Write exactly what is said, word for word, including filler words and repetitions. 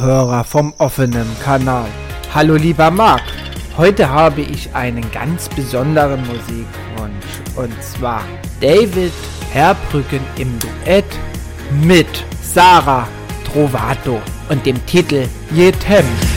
Hörer vom offenen Kanal. Hallo lieber Marc, heute habe ich einen ganz besonderen Musikwunsch und zwar David Herbrücken im Duett mit Sarah Trovato und dem Titel Jetem.